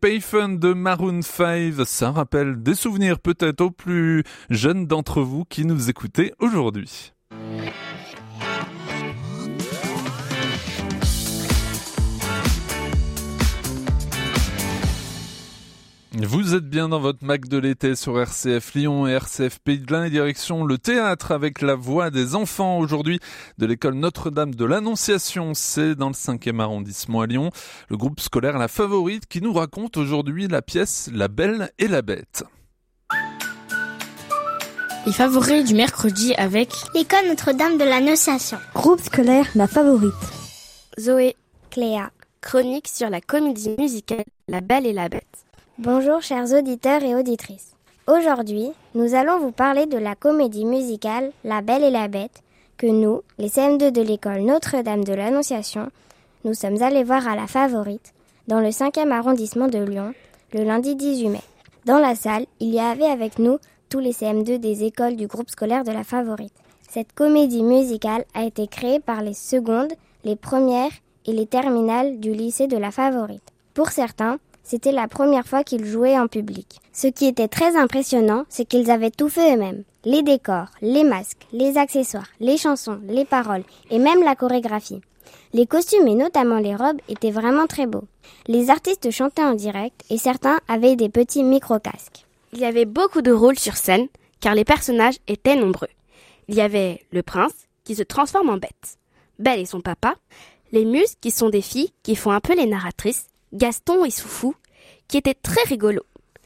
Payphone de Maroon 5. Ça rappelle des souvenirs peut-être aux plus jeunes d'entre vous qui nous écoutez aujourd'hui. Vous êtes bien dans votre Mac de l'été sur RCF Lyon et RCF Pays de l'Ain et direction le théâtre avec la voix des enfants aujourd'hui de l'école Notre-Dame de l'Annonciation. C'est dans le 5e arrondissement à Lyon. Le groupe scolaire La Favorite qui nous raconte aujourd'hui la pièce La Belle et la Bête. Les favoris du mercredi avec l'école Notre-Dame de l'Annonciation. Groupe scolaire La Favorite. Zoé, Cléa. Chronique sur la comédie musicale La Belle et la Bête. Bonjour chers auditeurs et auditrices. Aujourd'hui, nous allons vous parler de la comédie musicale La Belle et la Bête que nous, les CM2 de l'école Notre-Dame de l'Annonciation, nous sommes allés voir à La Favorite, dans le 5e arrondissement de Lyon, le lundi 18 mai. Dans la salle, il y avait avec nous tous les CM2 des écoles du groupe scolaire de La Favorite. Cette comédie musicale a été créée par les secondes, les premières et les terminales du lycée de La Favorite. Pour certains, c'était la première fois qu'ils jouaient en public. Ce qui était très impressionnant, c'est qu'ils avaient tout fait eux-mêmes. Les décors, les masques, les accessoires, les chansons, les paroles et même la chorégraphie. Les costumes et notamment les robes étaient vraiment très beaux. Les artistes chantaient en direct et certains avaient des petits micro-casques. Il y avait beaucoup de rôles sur scène car les personnages étaient nombreux. Il y avait le prince qui se transforme en bête, Belle et son papa, les muses qui sont des filles qui font un peu les narratrices, Gaston et Soufou, qui étaient très rigolos.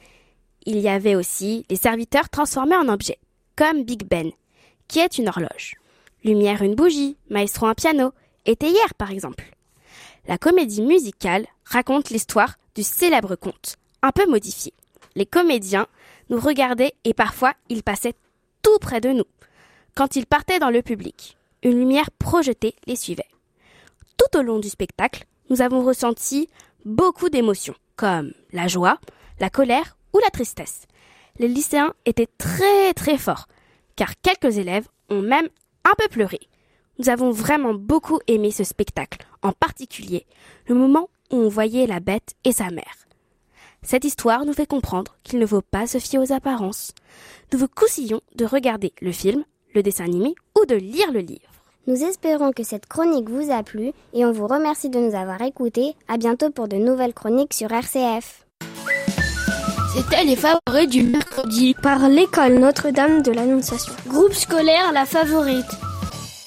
Il y avait aussi les serviteurs transformés en objets, comme Big Ben, qui est une horloge. Lumière une bougie, Maestro un piano, et théière par exemple. La comédie musicale raconte l'histoire du célèbre conte, un peu modifié. Les comédiens nous regardaient et parfois ils passaient tout près de nous. Quand ils partaient dans le public, une lumière projetée les suivait. Tout au long du spectacle, nous avons ressenti beaucoup d'émotions, comme la joie, la colère ou la tristesse. Les lycéens étaient très très forts, car quelques élèves ont même un peu pleuré. Nous avons vraiment beaucoup aimé ce spectacle, en particulier le moment où on voyait la bête et sa mère. Cette histoire nous fait comprendre qu'il ne faut pas se fier aux apparences. Nous vous conseillons de regarder le film, le dessin animé ou de lire le livre. Nous espérons que cette chronique vous a plu et on vous remercie de nous avoir écoutés. À bientôt pour de nouvelles chroniques sur RCF. C'était les favoris du mercredi par l'école Notre-Dame de l'Annonciation. Groupe scolaire La Favorite.